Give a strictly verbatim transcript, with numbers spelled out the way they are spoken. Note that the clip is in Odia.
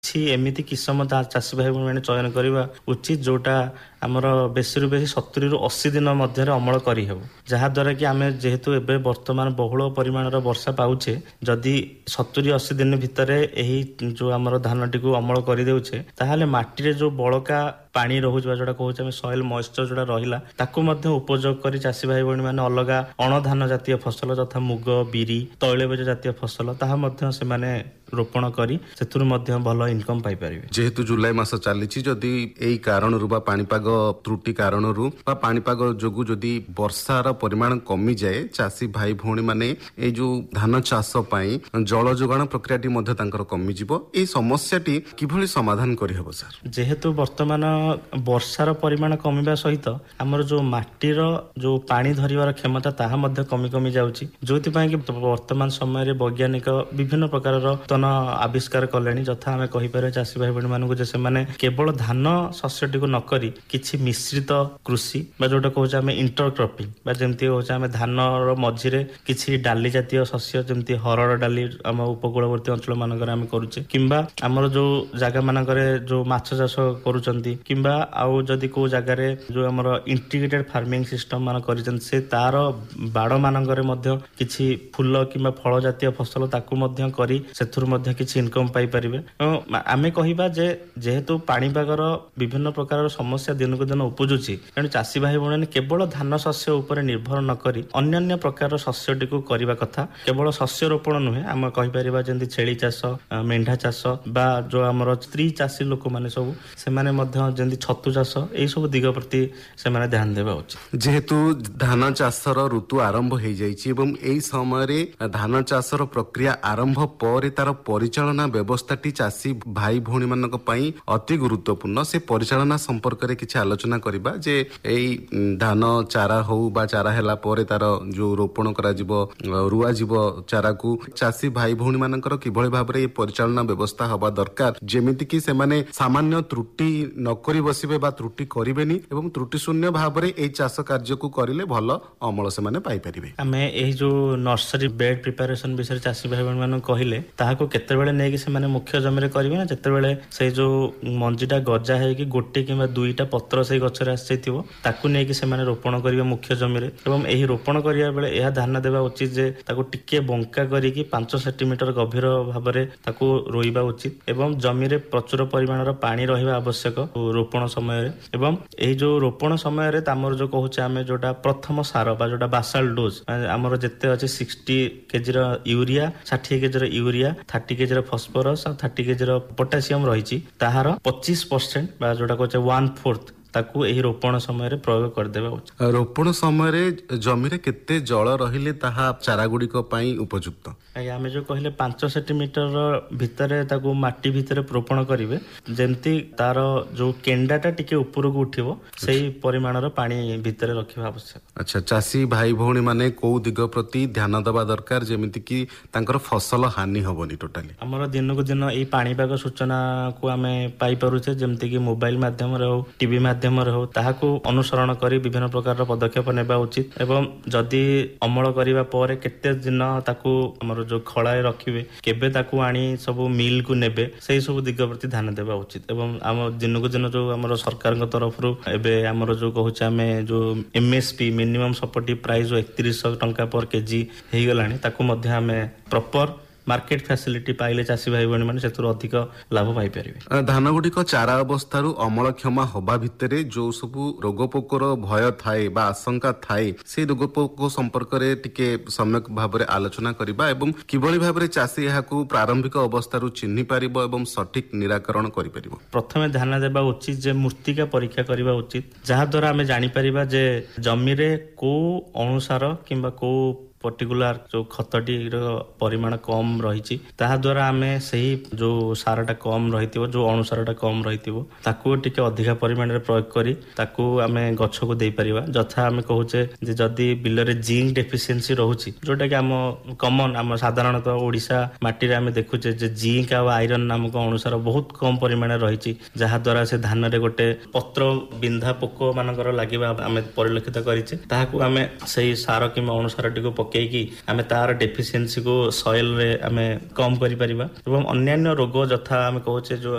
ଏମିତି କିସମ ଚାଷୀ ଭାଇ ମାନେ ଚୟନ କରିବା ଉଚିତ ଯୋଉଟା ଆମର ବେଶୀରୁ ବେଶୀ ସତୁରି ରୁ ଅଶୀ ଦିନ ମଧ୍ୟରେ ଅମଳ କରିହେବ, ଯାହାଦ୍ୱାରା କି ଆମେ ଯେହେତୁ ଏବେ ବର୍ତ୍ତମାନ ବହୁଳ ପରିମାଣର ବର୍ଷା ପାଉଛେ, ଯଦି ସତୁରି ଅଶୀ ଦିନ ଭିତରେ ଏହି ଯୋଉ ଆମର ଧାନଟିକୁ ଅମଳ କରିଦେଉଛେ, ତାହେଲେ ମାଟିରେ ଯୋଉ ବଳକା ପାଣି ରହୁଛି ବା ଯୋଉଟା କହୁଛେ ଆମେ ସଏଲ ମଏଶ୍ଚର ଯୋଉଟା ରହିଲା, ତାକୁ ମଧ୍ୟ ଉପଯୋଗ କରି ଚାଷୀ ଭାଇ ଭଉଣୀ ମାନେ ଅଲଗା ଅଣଧାନ ଜାତୀୟ ଫସଲ ଯଥା ମୁଗ, ବିରି, ତୈଳବୀଜ ଜାତୀୟ ଫସଲ ତାହା ମଧ୍ୟ ସେମାନେ ରୋପଣ କରି ସେଥିରୁ ମଧ୍ୟ ଭଲ ଇନକମ ପାଇପାରିବେ। ଯେହେତୁ ଜୁଲାଇ ମାସ ଚାଲିଛି, ଯଦି ଏଇ କାରଣରୁ ବା ପାଣିପାଗ ତ୍ରୁଟି କାରଣରୁ ବା ପାଣିପାଗ ଯୋଗୁଁ ଯଦି ବର୍ଷାର ପରିମାଣ କମିଯାଏ, ଚାଷୀ ଭାଇ ଭଉଣୀ ମାନେ ଏଇ ଯୋଉ ଧାନ ଚାଷ ପାଇଁ ଜଳ ଯୋଗାଣ ପ୍ରକ୍ରିୟାଟି ମଧ୍ୟ ତାଙ୍କର କମିଯିବ। ଏଇ ସମସ୍ୟାଟି କିଭଳି ସମାଧାନ କରିହେବ ସାର୍? ଯେହେତୁ ବର୍ତ୍ତମାନ ବର୍ଷାର ପରିମାଣ କମିବା ସହିତ ଆମର ଯୋଉ ମାଟିର ଯୋଉ ପାଣି ଧରିବାର କ୍ଷମତା ତାହା ମଧ୍ୟ କମି କମି ଯାଉଛି, ଯୋଉଥିପାଇଁ କି ବର୍ତ୍ତମାନ ସମୟରେ ବୈଜ୍ଞାନିକ ବିଭିନ୍ନ ପ୍ରକାରର ନୂତନ ଆବିଷ୍କାର କଲେଣି। ଯଥା ଆମେ କହିପାରିବା ଚାଷୀ ଭାଇ ଭଉଣୀ ମାନଙ୍କୁ ଯେ ସେମାନେ କେବଳ ଧାନ ଶସ୍ୟଟିକୁ ନ କରି କିଛି ମିଶ୍ରିତ କୃଷି ବା ଯୋଉଟା କହୁଛେ ଆମେ ଇଣ୍ଟରକ୍ରପିଂ ବା ଯେମିତି କହୁଛେ ଆମେ ଧାନର ମଝିରେ କିଛି ଡାଲି ଜାତୀୟ ଶସ୍ୟ ଯେମିତି ହରଡ଼ ଡାଲି ଆମ ଉପକୂଳବର୍ତ୍ତୀ ଅଞ୍ଚଳ ମାନଙ୍କରେ ଆମେ କରୁଛେ, କିମ୍ବା ଆମର ଯୋଉ ଜାଗା ମାନଙ୍କରେ ଯୋଉ ମାଛ ଚାଷ କରୁଛନ୍ତି, କିମ୍ବା ଆଉ ଯଦି କୋଉ ଜାଗାରେ ଯୋଉ ଆମର ଇଣ୍ଟିଗ୍ରେଟେଡ ଫାର୍ମିଂ ସିଷ୍ଟମ ମାନ କରିଛନ୍ତି, ସେ ତାର ବାଡ଼ ମାନଙ୍କରେ ମଧ୍ୟ କିଛି ଫୁଲ କିମ୍ବା ଫଳ ଜାତୀୟ ଫସଲ ତାକୁ ମଧ୍ୟ କରି ସେଥିରୁ ମଧ୍ୟ କିଛି ଇନକମ ପାଇପାରିବେ। ଏବଂ ଆମେ କହିବା ଯେ ଯେହେତୁ ପାଣିପାଗର ବିଭିନ୍ନ ପ୍ରକାରର ସମସ୍ୟା ଦିନକୁ ଦିନ ଉପୁଜୁଛି, ତେଣୁ ଚାଷୀ ଭାଇ ଭଉଣୀ କେବଳ ଧାନ ଶସ୍ୟ ଉପରେ ନିର୍ଭର ନ କରି ଅନ୍ୟାନ୍ୟ ପ୍ରକାରର ଶସ୍ୟଟିକୁ କରିବା କଥା। କେବଳ ଶସ୍ୟ ରୋପଣ ନୁହେଁ, ଆମେ କହିପାରିବା ଯେମିତି ଛେଳି ଚାଷ, ମେଣ୍ଢା ଚାଷ ବା ଯୋଉ ଆମର ସ୍ତ୍ରୀ ଚାଷୀ ଲୋକମାନେ ସବୁ ସେମାନେ ମଧ୍ୟ ଯେମିତି ଛତୁ ଚାଷ, ଏଇ ସବୁ ଦିଗ ପ୍ରତି ସେମାନେ ଧ୍ୟାନ ଦେବା ଉଚିତ। ଯେହେତୁ ଧାନ ଚାଷର ଋତୁ ଆରମ୍ଭ ହେଇଯାଇଛି ଏବଂ ଏହି ସମୟରେ ଧାନ ଚାଷର ପ୍ରକ୍ରିୟା ଆରମ୍ଭ ପରେ ତାର ପରିଚାଳନା ବ୍ୟବସ୍ଥାଟି ଚାଷୀ ଭାଇ ଭଉଣୀ ମାନଙ୍କ ପାଇଁ ଅତି ଗୁରୁତ୍ୱପୂର୍ଣ୍ଣ। ସେ ପରିଚାଳନା ସମ୍ପର୍କରେ କିଛି ଆଲୋଚନା କରିବା ଯେ ଏଇ ଧାନ ଚାରା ହଉ ବା ଚାରା ହେଲା ପରେ ତାର ଯୋଉ ରୋପଣ କରାଯିବ, ରୁଆଯିବ ଚାରାକୁ, ଚାଷୀ ଭାଇ ଭଉଣୀ ମାନଙ୍କର କିଭଳି ଭାବରେ ଏ ପରିଚାଳନା ବ୍ୟବସ୍ଥା ହବା ଦରକାର, ଯେମିତି କି ସେମାନେ ସାମାନ୍ୟ ତ୍ରୁଟି ନ କରି ବସିବେ ବା ତ୍ରୁଟି କରିବେନି ଏବଂ ତ୍ରୁଟି ଶୂନ୍ୟ ଭାବରେ ଏଇ ଚାଷ କାର୍ଯ୍ୟକୁ କରିଲେ ଭଲ ଅମଳ ସେମାନେ ପାଇପାରିବେ। ଆମେ ଏହି ଯୋଉ ନର୍ସରୀ ବେଡ୍ ପ୍ରିପାରେସନ ବିଷୟରେ ଚାଷୀ ଭାଇ ଭଉଣୀ ମାନଙ୍କୁ କହିଲେ, ତାହାକୁ କେତେବେଳେ ନେଇକି ସେମାନେ ମୁଖ୍ୟ ଜମିରେ କରିବେ ନା ଯେତେବେଳେ ସେଇ ଯୋଉ ମଞ୍ଜିଟା ଗଜା ହେଇକି ଗୋଟେ କିମ୍ବା ଦୁଇଟା ପତ୍ର ସେଇ ଗଛରେ ଆସିଯାଇଥିବ, ତାକୁ ନେଇକି ସେମାନେ ରୋପଣ କରିବେ ମୁଖ୍ୟ ଜମିରେ। ଏବଂ ଏହି ରୋପଣ କରିବା ବେଳେ ଏହା ଧ୍ୟାନ ଦେବା ଉଚିତ ଯେ ତାକୁ ଟିକେ ବଙ୍କା କରିକି ପାଞ୍ଚ ସେଣ୍ଟିମିଟର ଗଭୀର ଭାବରେ ତାକୁ ରୋଇବା ଉଚିତ ଏବଂ ଜମିରେ ପ୍ରଚୁର ପରିମାଣର ପାଣି ରହିବା ଆବଶ୍ୟକ ରୋପଣ ସମୟରେ। ଏବଂ ଏହି ଯୋଉ ରୋପଣ ସମୟରେ ଆମର ଯୋଉ କହୁଛେ ଆମେ ଯୋଉଟା ପ୍ରଥମ ସାର ବା ଯୋଉଟା ବାସାଲ ଡୋଜ, ଆମର ଯେତେ ଅଛି ସିକ୍ସଟି କେଜିର ୟୁରିଆ, ଷାଠିଏ କେଜିର ୟୁରିଆ, ଥାର୍ଟି କେଜିର ଫସ୍ଫରସ୍ ଆଉ ଥାର୍ଟି କେଜିର ପୋଟାସିୟମ ରହିଛି, ତାହାର ପଚିଶ ପରସେଣ୍ଟ ବା ଯୋଉଟା କହୁଛେ ୱାନ୍ ଫୋର୍ଥ ତାକୁ ଏହି ରୋପଣ ସମୟରେ ପ୍ରୟୋଗ କରିଦେବା ଉଚିତ। ରୋପଣ ସମୟରେ ଜମିରେ କେତେ ଜଳ ରହିଲେ ତାହା ଚାରା ଗୁଡିକ ପାଇଁ ଉପଯୁକ୍ତ? ଆଜ୍ଞା, ଆମେ ଯୋଉ କହିଲେ ପାଞ୍ଚ ସେଣ୍ଟିମିଟର ଭିତରେ ତାକୁ ମାଟି ଭିତରେ ରୋପଣ କରିବେ, ଯେମିତି ତାର ଯୋଉ କେଣ୍ଡାଟା ଟିକେ ଉପରକୁ ଉଠିବ ସେଇ ପରିମାଣର ପାଣି ଭିତରେ ରଖିବା ଆବଶ୍ୟକ। ଆଚ୍ଛା, ଚାଷୀ ଭାଇ ଭଉଣୀ ମାନେ କୋଉ ଦିଗ ପ୍ରତି ଧ୍ୟାନ ଦେବା ଦରକାର ଯେମିତି କି ତାଙ୍କର ଫସଲ ହାନି ହବନି ଟୋଟାଲି? ଆମର ଦିନକୁ ଦିନ ଏଇ ପାଣିପାଗ ସୂଚନାକୁ ଆମେ ପାଇପାରୁଛେ, ଯେମିତିକି ମୋବାଇଲ ମାଧ୍ୟମରେ ହଉ, ଟିଭି ମାଧ୍ୟମରେ ହଉ, ତାହାକୁ ଅନୁସରଣ କରି ବିଭିନ୍ନ ପ୍ରକାରର ପଦକ୍ଷେପ ନେବା ଉଚିତ। ଏବଂ ଯଦି ଅମଳ କରିବା ପରେ କେତେ ଦିନ ତାକୁ ଆମର ଯୋଉ ଖଳାରେ ରଖିବେ, କେବେ ତାକୁ ଆଣି ସବୁ ମିଲକୁ ନେବେ, ସେଇ ସବୁ ଦିଗ ପ୍ରତି ଧ୍ୟାନ ଦେବା ଉଚିତ। ଏବଂ ଆମ ଦିନକୁ ଦିନ ଯୋଉ ଆମର ସରକାରଙ୍କ ତରଫରୁ ଏବେ ଆମର ଯୋଉ କହୁଛେ ଆମେ ଯୋଉ ଏମଏସପି ମିନିମମ୍ ସପୋର୍ଟିଭ ପ୍ରାଇସ୍ ଏକତିରିଶଶହ ଟଙ୍କା ପର କେଜି ହେଇଗଲାଣି, ତାକୁ ମଧ୍ୟ ଆମେ ପ୍ରପର ମାର୍କେଟ ଫ୍ୟାସିଲିଟି ପାଇଲେ ଚାଷୀ ଭାଇ ଭଉଣୀ ମାନେ ସେଥିରୁ ଅଧିକ ଲାଭ ପାଇପାରିବେ। ଧାନ ଗୁଡିକ ଚାରା ଅବସ୍ଥାରୁ ଅମଳକ୍ଷମ ହବା ଭିତରେ ଯୋଉ ସବୁ ରୋଗ ପୋକର ଭୟ ଥାଏ ବା ଆଶଙ୍କା ଥାଏ, ସେଇ ରୋଗ ପୋକ ସମ୍ପର୍କରେ ଟିକେ ସମ୍ୟକ ଭାବରେ ଆଲୋଚନା କରିବା ଏବଂ କିଭଳି ଭାବରେ ଚାଷୀ ଏହାକୁ ପ୍ରାରମ୍ଭିକ ଅବସ୍ଥାରୁ ଚିହ୍ନି ପାରିବ ଏବଂ ସଠିକ ନିରାକରଣ କରିପାରିବ। ପ୍ରଥମେ ଧ୍ୟାନ ଦେବା ଉଚିତ ଯେ ମୃତ୍ତିକା ପରୀକ୍ଷା କରିବା ଉଚିତ, ଯାହା ଦ୍ୱାରା ଆମେ ଜାଣିପାରିବା ଯେ ଜମିରେ କୋଉ ଅଣୁସାର କିମ୍ବା କୋଉ ପର୍ଟିକୁଲାର ଯୋଉ ଖତଟିର ପରିମାଣ କମ ରହିଛି, ତାହା ଦ୍ୱାରା ଆମେ ସେହି ଯୋଉ ସାରଟା କମ ରହିଥିବ, ଯୋଉ ଅଣୁସାରଟା କମ ରହିଥିବ, ତାକୁ ଟିକେ ଅଧିକା ପରିମାଣରେ ପ୍ରୟୋଗ କରି ତାକୁ ଆମେ ଗଛକୁ ଦେଇପାରିବା। ଯଥା ଆମେ କହୁଛେ ଯେ ଯଦି ବିଲରେ ଜିଙ୍କ ଡେଫିସିଏନ୍ସି ରହୁଛି, ଯୋଉଟା କି ଆମ କମନ ଆମ ସାଧାରଣତଃ ଓଡ଼ିଶା ମାଟିରେ ଆମେ ଦେଖୁଛେ ଯେ ଜିଙ୍କ ଆଉ ଆଇରନ୍ ନାମକ ଅଣୁସାର ବହୁତ କମ ପରିମାଣରେ ରହିଛି, ଯାହାଦ୍ୱାରା ସେ ଧାନରେ ଗୋଟେ ପତ୍ର ବିନ୍ଧା ପୋକ ମାନଙ୍କର ଲାଗିବା ଆମେ ପରିଲକ୍ଷିତ କରିଛେ। ତାହାକୁ ଆମେ ସେଇ ସାର କିମ୍ବା ଅଣୁସାରଟିକୁ ପକେଇକି ଆମେ ତାର ଡେଫିସିଏନ୍ସିକୁ ସଏଲରେ ଆମେ କମ କରିପାରିବା। ଏବଂ ଅନ୍ୟାନ୍ୟ ରୋଗ ଯଥା ଆମେ କହୁଛେ ଯୋଉ